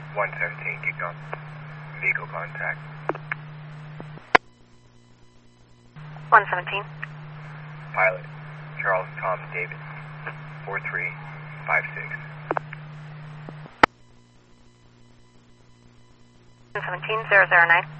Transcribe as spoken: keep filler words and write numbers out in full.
one seventeen, keep going. Vehicle contact. one seventeen. Pilot, Charles Tom David, four three five six. one seventeen, zero zero nine.